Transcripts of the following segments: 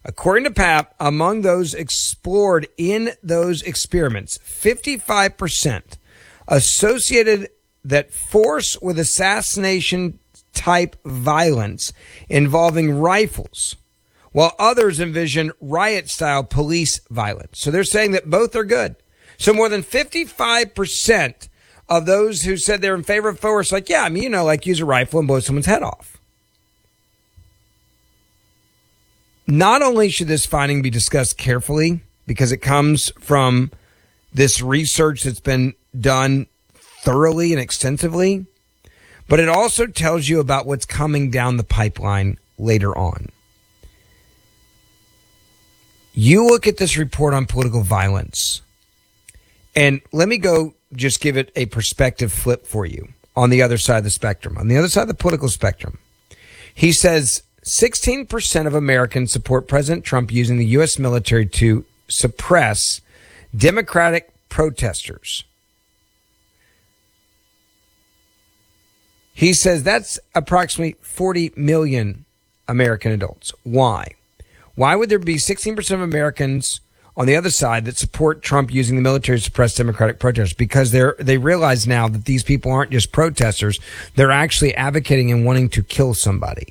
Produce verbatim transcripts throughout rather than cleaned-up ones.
According to P A P, among those explored in those experiments, fifty-five percent associated that force with assassination type violence involving rifles, while others envision riot-style police violence. So they're saying that both are good. So more than fifty-five percent of those who said they're in favor of force, like, yeah, I mean, you know, like use a rifle and blow someone's head off. Not only should this finding be discussed carefully because it comes from this research that's been done thoroughly and extensively, but it also tells you about what's coming down the pipeline later on. You look at this report on political violence, and let me go just give it a perspective flip for you on the other side of the spectrum. On the other side of the political spectrum, he says sixteen percent of Americans support President Trump using the U S military to suppress Democratic protesters. He says that's approximately forty million American adults. Why? Why would there be sixteen percent of Americans on the other side that support Trump using the military to suppress Democratic protesters? Because they're, they realize now that these people aren't just protesters. They're actually advocating and wanting to kill somebody.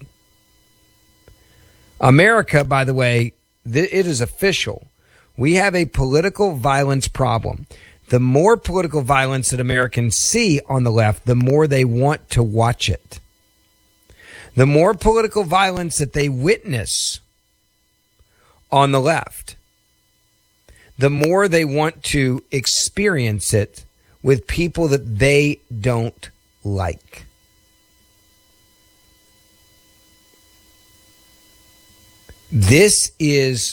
America, by the way, th- it is official. We have a political violence problem. The more political violence that Americans see on the left, the more they want to watch it. The more political violence that they witness on the left, the more they want to experience it with people that they don't like. This is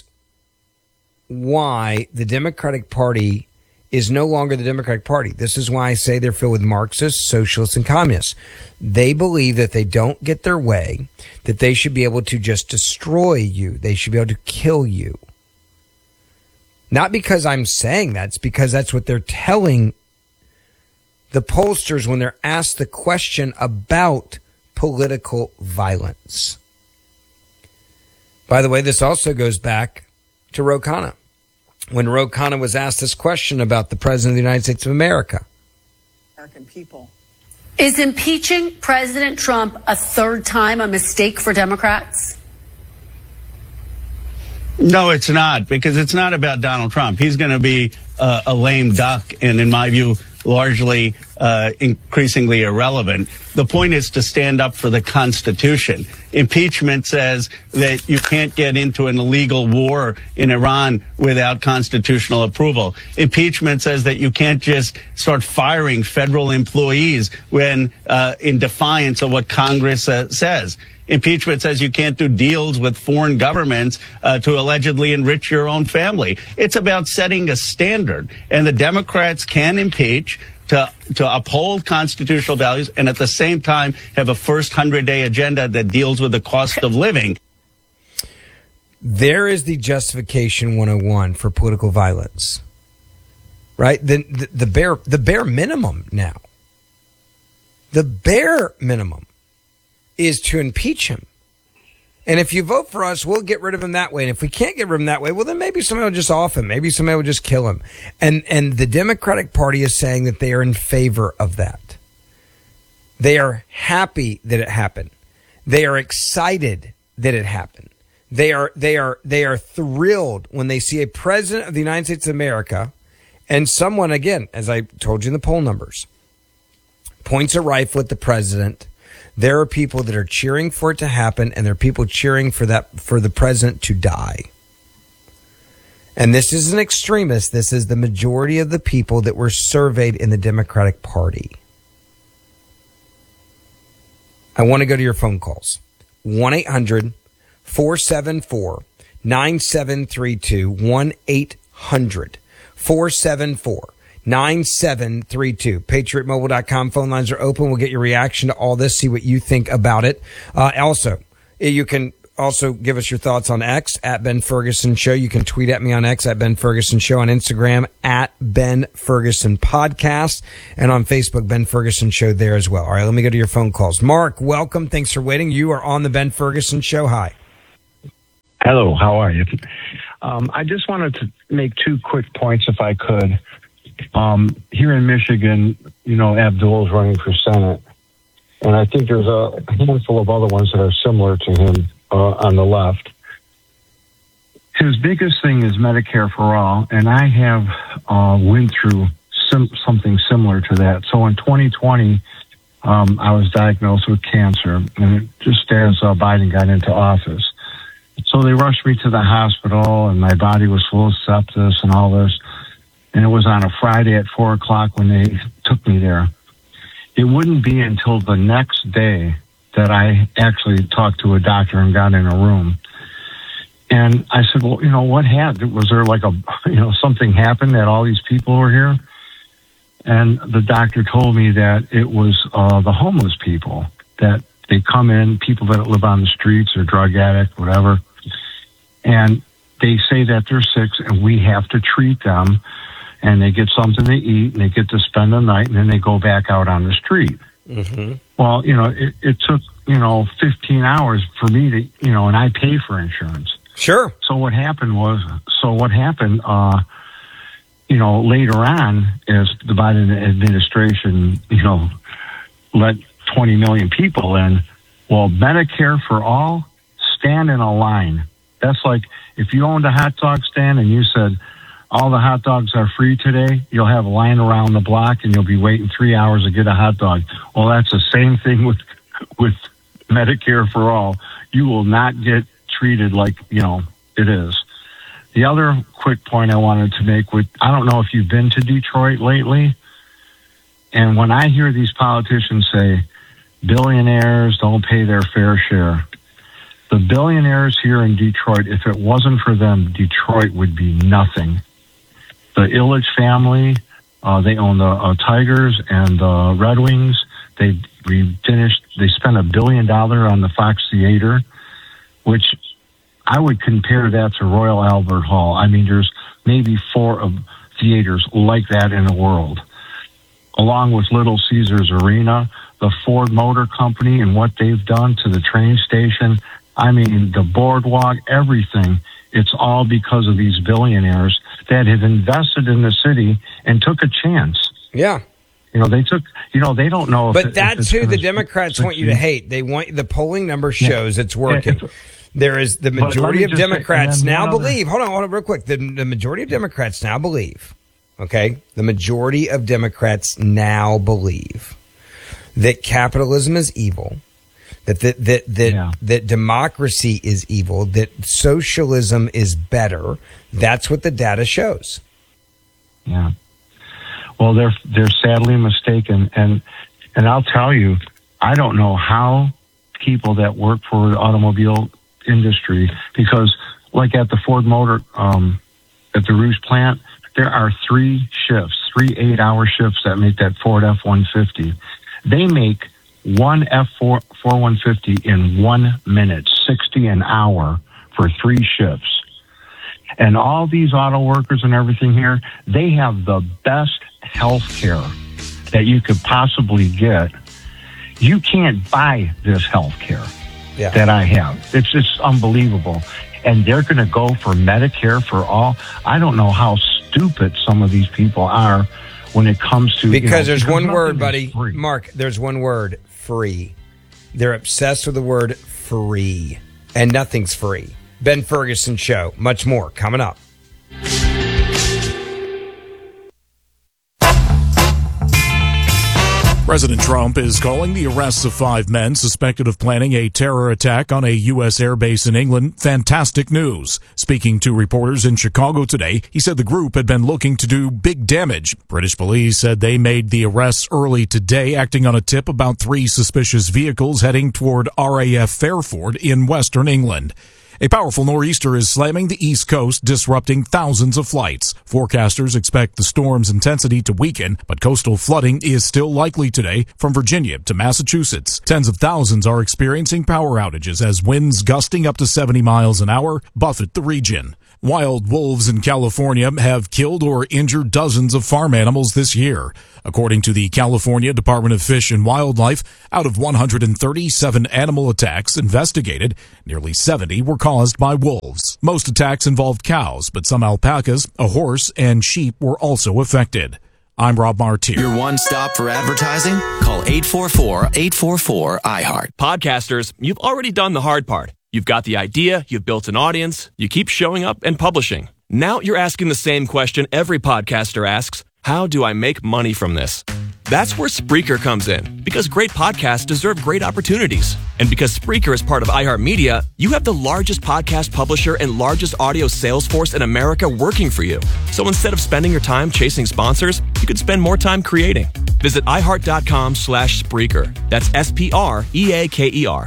why the Democratic Party is no longer the Democratic Party. This is why I say they're filled with Marxists, socialists, and communists. They believe that they don't get their way, that they should be able to just destroy you. They should be able to kill you. Not because I'm saying that, it's because that's what they're telling the pollsters when they're asked the question about political violence. By the way, this also goes back to Ro Khanna. When Ro Khanna was asked this question about the President of the United States of America. American people. Is impeaching President Trump a third time a mistake for Democrats? No, it's not, because it's not about Donald Trump. He's going to be uh, a lame duck and, in my view, largely uh, increasingly irrelevant. The point is to stand up for the Constitution. Impeachment says that you can't get into an illegal war in Iran without constitutional approval. Impeachment says that you can't just start firing federal employees when uh, in defiance of what Congress uh, says. Impeachment says you can't do deals with foreign governments uh, to allegedly enrich your own family. It's about setting a standard, and the Democrats can impeach to to uphold constitutional values and at the same time have a first hundred-day agenda that deals with the cost of living. There is the justification one oh one for political violence, right? The, the, the bare the bare minimum now. The bare minimum is to impeach him. And if you vote for us, we'll get rid of him that way. And if we can't get rid of him that way, well, then maybe somebody will just off him. Maybe somebody will just kill him. And and the Democratic Party is saying that they are in favor of that. They are happy that it happened. They are excited that it happened. They are they are they are thrilled when they see a president of the United States of America and someone, again, as I told you in the poll numbers, points a rifle at the president. There are people that are cheering for it to happen, and there are people cheering for that for the president to die. And this is an extremist. This is the majority of the people that were surveyed in the Democratic Party. I want to go to your phone calls. one eight hundred four seven four nine seven three two. one eight hundred four seven four nine seven three two. patriot mobile dot com phone lines are open. We'll get your reaction to all this, see what you think about it. Uh, also, you can also give us your thoughts on X, at Ben Ferguson Show. You can tweet at me on X, at Ben Ferguson Show, on Instagram, at Ben Ferguson Podcast, and on Facebook, Ben Ferguson Show there as well. All right, let me go to your phone calls. Mark, welcome. Thanks for waiting. You are on the Ben Ferguson Show. Hi. Hello, how are you? Um, I just wanted to make two quick points, if I could. Um, here in Michigan, you know, Abdul's running for Senate, and I think there's a handful of other ones that are similar to him uh, on the left. His biggest thing is Medicare for all, and I have uh, went through sim- something similar to that. So in twenty twenty, um, I was diagnosed with cancer, and it, just as uh, Biden got into office. So they rushed me to the hospital, and my body was full of sepsis and all this. And it was on a Friday at four o'clock when they took me there. It wouldn't be until the next day that I actually talked to a doctor and got in a room. And I said, well, you know, what happened? Was there like a, you know, something happened that all these people were here? And the doctor told me that it was uh, the homeless people, that they come in, people that live on the streets or drug addicts, whatever. And they say that they're sick and we have to treat them. And they get something to eat, and they get to spend the night, and then they go back out on the street. Mm-hmm. Well, you know, it, it took, you know, fifteen hours for me to, you know, and I pay for insurance. Sure. So what happened was, so what happened, uh, you know, later on, as the Biden administration, you know, let twenty million people in, well, Medicare for all, stand in a line. That's like if you owned a hot dog stand and you said, all the hot dogs are free today, you'll have a line around the block and you'll be waiting three hours to get a hot dog. Well, that's the same thing with with Medicare for all. You will not get treated like, you know, it is. The other quick point I wanted to make, with I don't know if you've been to Detroit lately, and when I hear these politicians say billionaires don't pay their fair share, the billionaires here in Detroit, if it wasn't for them, Detroit would be nothing. The Ilitch family, uh, they own the uh, Tigers and the Red Wings. They we finished. They spent a billion dollar on the Fox Theater, which I would compare that to Royal Albert Hall. I mean, there's maybe four of theaters like that in the world, along with Little Caesars Arena, the Ford Motor Company, and what they've done to the train station. I mean, the boardwalk, everything. It's all because of these billionaires that have invested in the city and took a chance. Yeah. You know, they took, you know, they don't know. But if that's if who the Democrats want you to hate. They want, the polling number shows yeah. it's working. Yeah, there is the majority of Democrats say, now believe, hold on, hold on real quick. The, the majority of Democrats now believe, okay, the majority of Democrats now believe that capitalism is evil. That that that that, yeah. that democracy is evil, that socialism is better. That's what the data shows. Yeah. Well, they're they're sadly mistaken, and and I'll tell you, I don't know how people that work for the automobile industry, because like at the Ford Motor, um, at the Rouge plant, there are three shifts, three eight-hour shifts that make that Ford F one fifty. They make one F four one fifty in one minute, sixty an hour for three shifts. And all these auto workers and everything here, they have the best health care that you could possibly get. You can't buy this health care yeah. that I have. It's just unbelievable. And they're going to go for Medicare for all. I don't know how stupid some of these people are when it comes to... Because you know, there's because one word, buddy. Free. Mark, there's one word, free. They're obsessed with the word free. And nothing's free. Ben Ferguson Show. Much more coming up. President Trump is calling the arrests of five men suspected of planning a terror attack on a U S airbase in England fantastic news. Speaking to reporters in Chicago today, he said the group had been looking to do big damage. British police said they made the arrests early today, acting on a tip about three suspicious vehicles heading toward R A F Fairford in western England. A powerful nor'easter is slamming the East Coast, disrupting thousands of flights. Forecasters expect the storm's intensity to weaken, but coastal flooding is still likely today from Virginia to Massachusetts. Tens of thousands are experiencing power outages as winds gusting up to seventy miles an hour buffet the region. Wild wolves in California have killed or injured dozens of farm animals this year. According to the California Department of Fish and Wildlife, out of one hundred thirty-seven animal attacks investigated, nearly seventy were caused by wolves. Most attacks involved cows, but some alpacas, a horse, and sheep were also affected. I'm Rob Martin. Your one stop for advertising? Call eight four four, eight four four, I heart. Podcasters, you've already done the hard part. You've got the idea, you've built an audience, you keep showing up and publishing. Now you're asking the same question every podcaster asks: how do I make money from this? That's where Spreaker comes in, because great podcasts deserve great opportunities. And because Spreaker is part of iHeartMedia, you have the largest podcast publisher and largest audio sales force in America working for you. So instead of spending your time chasing sponsors, you could spend more time creating. Visit iHeart.com slash Spreaker. That's S P R E A K E R.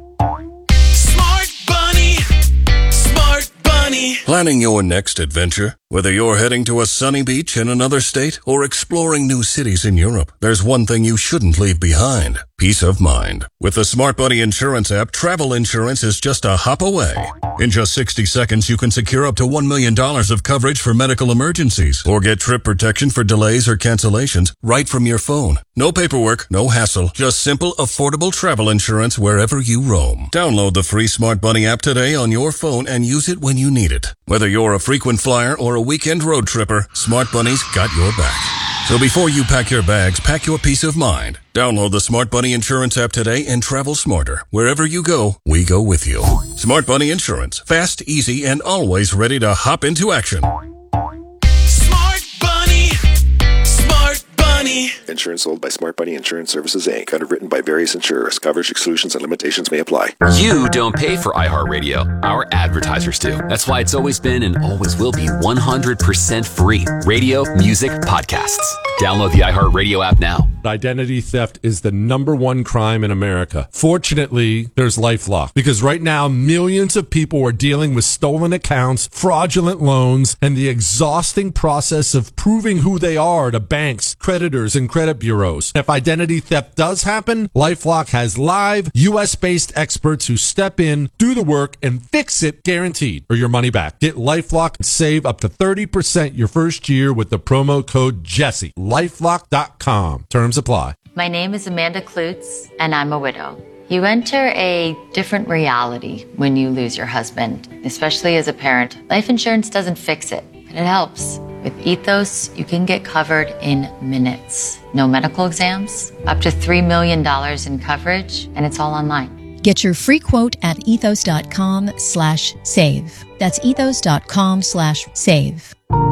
Smart Bunny. Smart Bunny. Planning your next adventure? Whether you're heading to a sunny beach in another state or exploring new cities in Europe, there's one thing you shouldn't leave behind: peace of mind. With the Smart Bunny Insurance app, travel insurance is just a hop away. In just sixty seconds, you can secure up to one million dollars of coverage for medical emergencies or get trip protection for delays or cancellations right from your phone. No paperwork, no hassle, just simple, affordable travel insurance wherever you roam. Download the free Smart Bunny app today on your phone and use it when you need it. Whether you're a frequent flyer or a weekend road tripper, Smart Bunny's got your back. So before you pack your bags, pack your peace of mind. Download the Smart Bunny Insurance app today and travel smarter. Wherever you go, we go with you. Smart Bunny Insurance. Fast, easy, and always ready to hop into action. Smart Bunny. Smart Bunny. Insurance sold by Smart Bunny Insurance Services, Incorporated. Underwritten by various insurers. Coverage, exclusions, and limitations may apply. You don't pay for iHeartRadio. Our advertisers do. That's why it's always been and always will be one hundred percent free. Radio, music, podcasts. Download the iHeartRadio app now. Identity theft is the number one crime in America. Fortunately, there's LifeLock, because right now millions of people are dealing with stolen accounts, fraudulent loans, and the exhausting process of proving who they are to banks, creditors, and credit bureaus. If identity theft does happen, LifeLock has live U S based experts who step in, do the work, and fix it, guaranteed, or your money back. Get LifeLock and save up to thirty percent your first year with the promo code Jesse. LifeLock dot com. Terms apply. My name is Amanda Klutz, and I'm a widow. You enter a different reality when you lose your husband, especially as a parent. Life insurance doesn't fix it, but it helps. With Ethos, you can get covered in minutes. No medical exams, up to three million dollars in coverage, and it's all online. Get your free quote at ethos.com slash save. That's ethos.com slash save.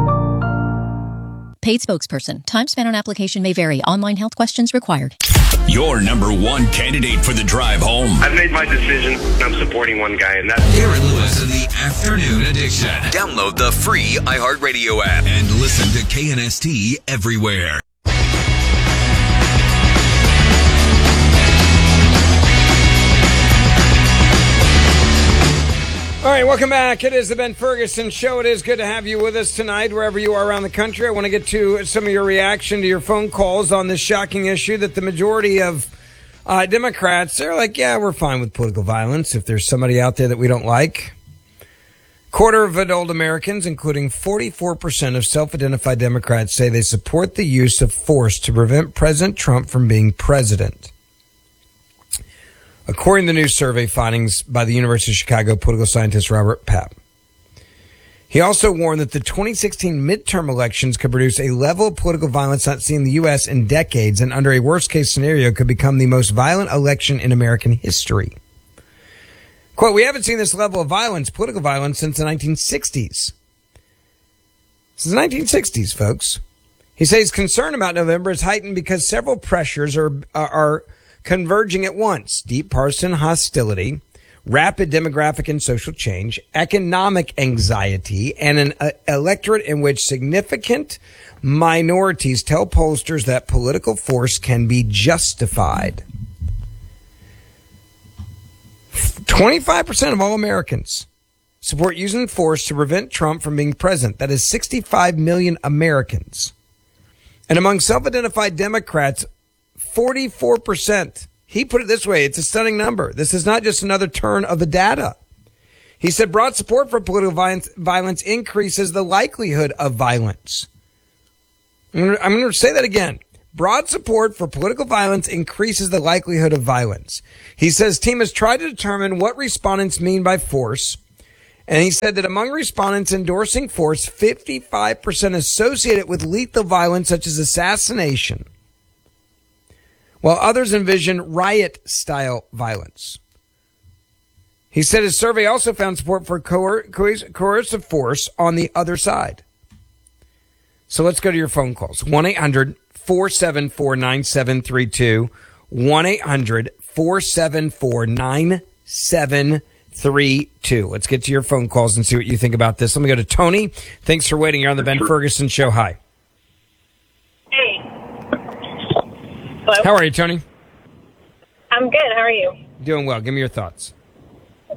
Paid spokesperson. Time spent on application may vary. Online health questions required. Your number one candidate for the drive home. I've made my decision. I'm supporting one guy, and that's Garrett Lewis in the Afternoon Addiction. Download the free iHeartRadio app and listen to K N S T everywhere. All right, welcome back. It is the Ben Ferguson Show. It is good to have you with us tonight, wherever you are around the country. I want to get to some of your reaction to your phone calls on this shocking issue that the majority of uh, Democrats, they're like, yeah, we're fine with political violence if there's somebody out there that we don't like. Quarter of adult Americans, including forty-four percent of self-identified Democrats, say they support the use of force to prevent President Trump from being president. According to new survey findings by the University of Chicago political scientist Robert Papp. He also warned that the twenty sixteen midterm elections could produce a level of political violence not seen in the U S in decades, and under a worst-case scenario could become the most violent election in American history. Quote, we haven't seen this level of violence, political violence, since the nineteen sixties. Since the nineteen sixties, folks. He says concern about November is heightened because several pressures are are converging at once: deep partisan hostility, rapid demographic and social change, economic anxiety, and an uh, electorate in which significant minorities tell pollsters that political force can be justified. twenty-five percent of all Americans support using force to prevent Trump from being president. That is sixty-five million Americans. And among self-identified Democrats, forty-four percent. He put it this way. It's a stunning number. This is not just another turn of the data. He said broad support for political violence, violence increases the likelihood of violence. I'm going to say that again. Broad support for political violence increases the likelihood of violence. He says team has tried to determine what respondents mean by force. And he said that among respondents endorsing force, fifty-five percent associate it with lethal violence such as assassination, while others envision riot-style violence. He said his survey also found support for coer- coer- coercive force on the other side. So let's go to your phone calls. one eight hundred four seven four nine seven three two. one eight hundred four seven four nine seven three two. Let's get to your phone calls and see what you think about this. Let me go to Tony. Thanks for waiting. You're on the Ben Ferguson Show. Hi. Hey. Hello? How are you, Tony? I'm good. How are you? Doing well. Give me your thoughts. So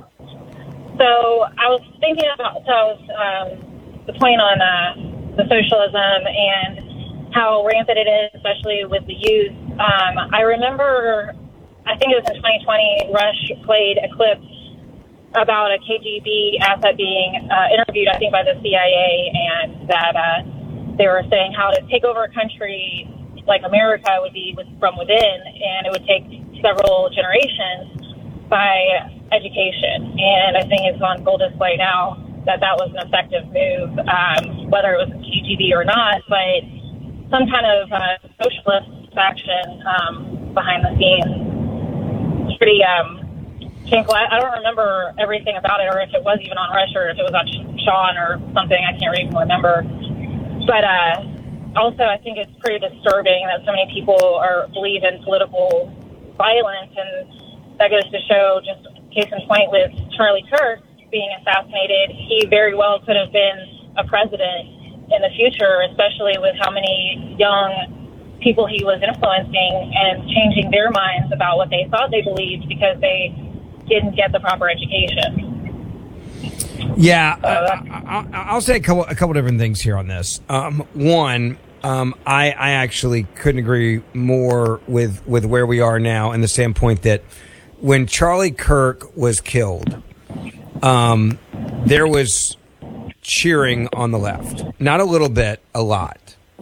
I was thinking about so I was, um, the point on uh, the socialism and how rampant it is, especially with the youth. Um, I remember, I think it was in twenty twenty, Rush played a clip about a K G B asset being uh, interviewed, I think, by the C I A, and that uh, they were saying how to take over a country like America would be with, from within, and it would take several generations by education. And I think it's on full display now that that was an effective move, um, whether it was K G B or not, but some kind of uh, socialist faction um, behind the scenes. It's pretty um, shameful. I, I don't remember everything about it, or if it was even on Rush, or if it was on Sean or something. I can't even remember. But uh, also, I think it's pretty disturbing that so many people are believe in political violence, and that goes to show, just case in point with Charlie Kirk being assassinated, he very well could have been a president in the future, especially with how many young people he was influencing and changing their minds about what they thought they believed because they didn't get the proper education. Yeah, uh, I, I'll say a couple a couple different things here on this. Um, one, um, I, I actually couldn't agree more with, with where we are now, in the standpoint that when Charlie Kirk was killed, um, there was cheering on the left. Not a little bit, a lot.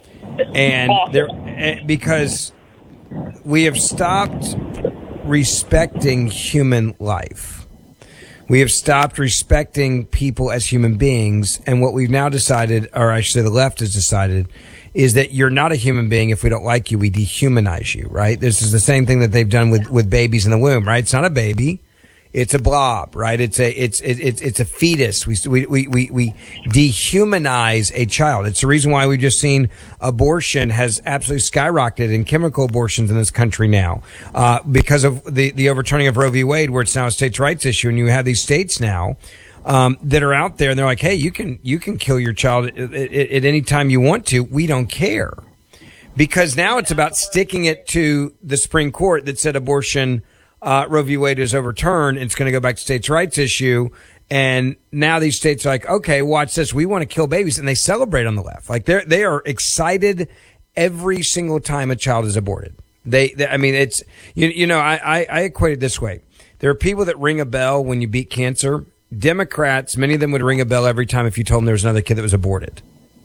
And there, because we have stopped respecting human life. We have stopped respecting people as human beings. And what we've now decided, or I should say the left has decided, is that you're not a human being. If we don't like you, we dehumanize you, right? This is the same thing that they've done with, with babies in the womb, right? It's not a baby. It's a blob, right? It's a, it's, it's, it's a fetus. We, we, we, we dehumanize a child. It's the reason why we've just seen abortion has absolutely skyrocketed in chemical abortions in this country now, uh, because of the, the overturning of Roe v. Wade, where it's now a states' rights issue. And you have these states now, um, that are out there and they're like, hey, you can, you can kill your child at, at, at any time you want to. We don't care. Because now it's about sticking it to the Supreme Court that said abortion, Uh, Roe v. Wade is overturned. It's going to go back to states' rights issue. And now these states are like, okay, watch this. We want to kill babies. And they celebrate on the left. Like they're, they are excited every single time a child is aborted. They, they I mean, it's, you, you know, I, I, I equate it this way. There are people that ring a bell when you beat cancer. Democrats, many of them would ring a bell every time if you told them there was another kid that was aborted.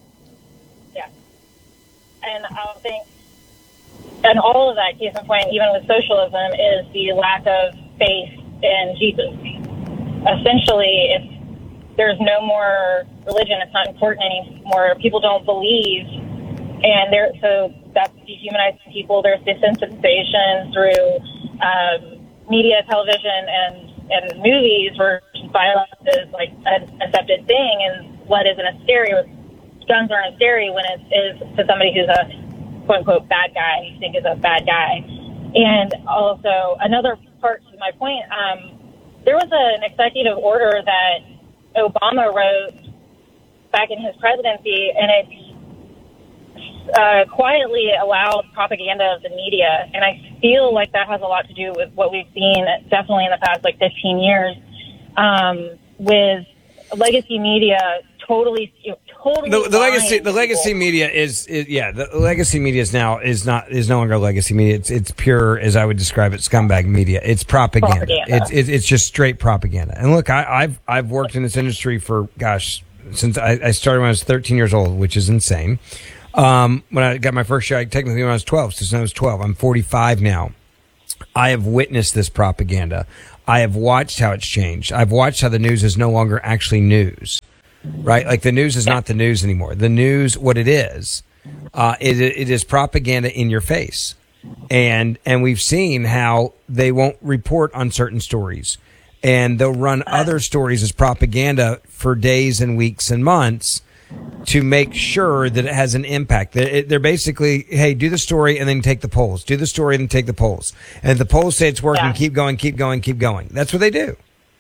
Yeah. And I think, and all of that, case in point, even with socialism, is the lack of faith in Jesus. Essentially, if there's no more religion, it's not important anymore. People don't believe, and there, so that's dehumanizing people. There's desensitization through um, media, television, and and movies, where violence is like an accepted thing, and what isn't as scary, guns aren't as scary when it is to somebody who's a quote-unquote bad guy you think is a bad guy. And also, another part to my point, um, there was an executive order that Obama wrote back in his presidency, and it uh, quietly allowed propaganda of the media. And I feel like that has a lot to do with what we've seen definitely in the past, like, fifteen years, um, with legacy media totally, you know, totally. The, the legacy, lying the legacy people. media is, is, yeah, the legacy media is now is not is no longer legacy media. It's it's pure, as I would describe it, scumbag media. It's propaganda. Propaganda. It's, it's it's just straight propaganda. And look, I, I've I've worked in this industry for gosh since I, I started when I was thirteen years old, which is insane. Um, when I got my first shot, technically when I was twelve, since I was twelve, I'm forty-five now. I have witnessed this propaganda. I have watched how it's changed. I've watched how the news is no longer actually news, right? Like the news is not the news anymore. The news, what it is, uh, it, it is propaganda in your face. And, and we've seen how they won't report on certain stories and they'll run other stories as propaganda for days and weeks and months to make sure that it has an impact. They're, they're basically, hey, do the story and then take the polls. Do the story and then take the polls. And if the polls say it's working, Yeah. keep going, keep going, keep going. That's what they do.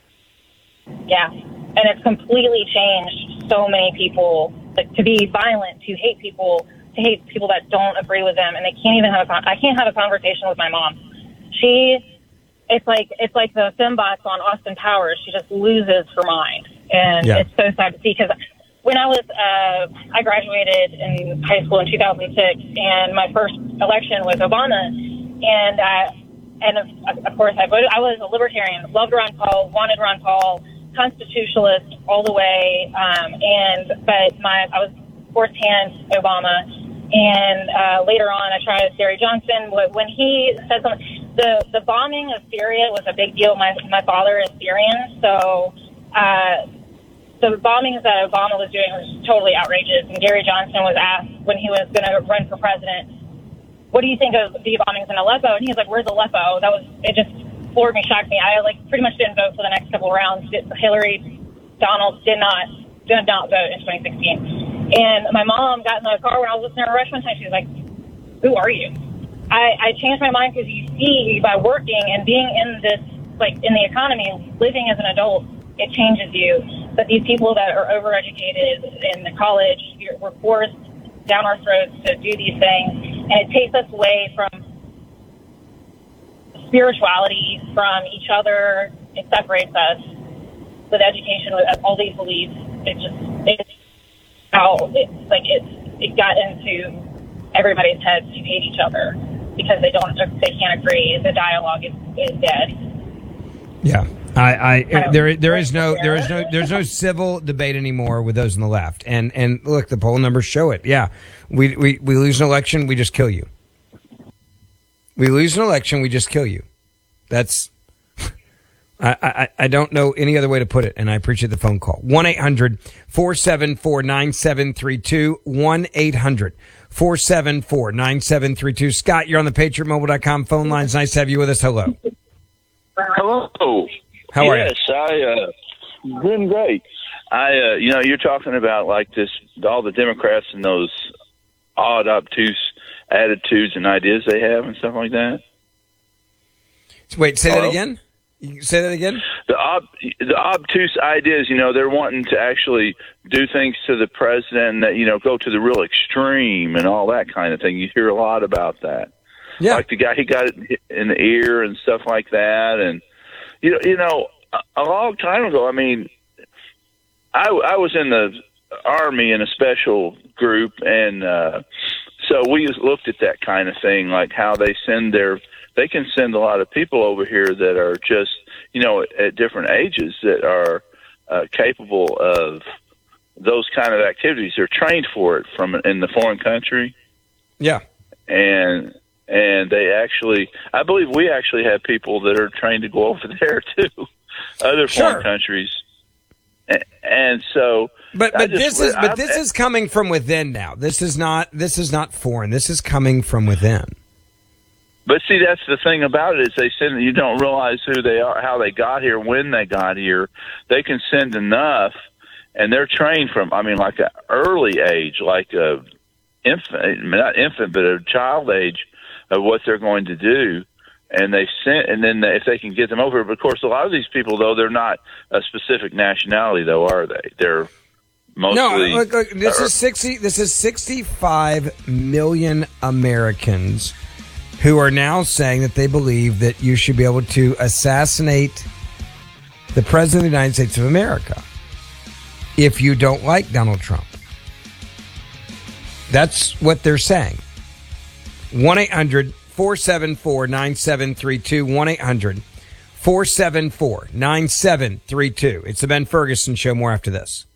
Yeah, and it's completely changed so many people like, to be violent, to hate people, to hate people that don't agree with them, and they can't even have a con- I can't have a conversation with my mom. She, it's like it's like the fembots on Austin Powers. She just loses her mind, and Yeah. it's so sad to see because when I was uh, I graduated in high school in two thousand six, and my first election was Obama, and I, and of, of course I voted. I was a libertarian, loved Ron Paul, wanted Ron Paul, constitutionalist all the way, um, and but my I was fourth hand Obama, and uh, later on I tried Gary Johnson. When he said something, the the bombing of Syria was a big deal. My my father is Syrian, so. Uh, The bombings that Obama was doing was totally outrageous. And Gary Johnson was asked when he was going to run for president, what do you think of the bombings in Aleppo? And he was like, where's Aleppo? That was, it just floored me, shocked me. I like pretty much didn't vote for the next couple of rounds. Hillary, Donald did not, did not vote in twenty sixteen. And my mom got in the car when I was listening to Rush one time. She was like, who are you? I, I changed my mind because you see by working and being in this, like in the economy, living as an adult, it changes you. But these people that are overeducated in the college, you're, we're forced down our throats to do these things, and it takes us away from spirituality, from each other. It separates us with education, with all these beliefs. It just, it's how, it's like it, it got into everybody's heads to hate each other because they don't, they can't agree. The dialogue is, is dead. Yeah. I, I there there is no there is no there's no civil debate anymore with those on the left, and and look, the poll numbers show it. Yeah, we we we lose an election, we just kill you. We lose an election, we just kill you. That's I I, I don't know any other way to put it, and I appreciate the phone call. one eight hundred four seven four nine seven three two one eight hundred four seven four nine seven three two. Scott, you're on the patriot mobile dot com phone lines. Nice to have you with us. Hello. Hello. How are yes, you? Yes, I uh, doing great. I, uh, you know, you're talking about like this, all the Democrats and those odd, obtuse attitudes and ideas they have and stuff like that. Wait, say Hello? that again. You say that again. The ob, the obtuse ideas, you know, they're wanting to actually do things to the president that, you know, go to the real extreme and all that kind of thing. You hear a lot about that. Yeah. Like the guy, he got it in the ear and stuff like that, and. You know, you know, a long time ago, I mean, I, I was in the Army in a special group, and uh, so we looked at that kind of thing, like how they send their, they can send a lot of people over here that are just, you know, at different ages that are uh, capable of those kind of activities. They're trained for it from in the foreign country. Yeah. And... And they actually, I believe we actually have people that are trained to go over there too, other Sure. foreign countries. And, and so, but but I just- this is but I- this is coming from within now. This is not this is not foreign. This is coming from within. But see, that's the thing about it is they send. You don't realize who they are, how they got here, when they got here. They can send enough, and they're trained from. I mean, like an early age, like a infant, not infant, but a child age. Of what they're going to do, and they sent, and then if they can get them over. But of course, a lot of these people, though, they're not a specific nationality, though, are they? They're mostly. No, look, look, this is sixty. This is sixty-five million Americans who are now saying that they believe that you should be able to assassinate the president of the United States of America if you don't like Donald Trump. That's what they're saying. one eight hundred four seven four nine seven three two. one eight hundred four seven four nine seven three two. It's the Ben Ferguson Show. More after this.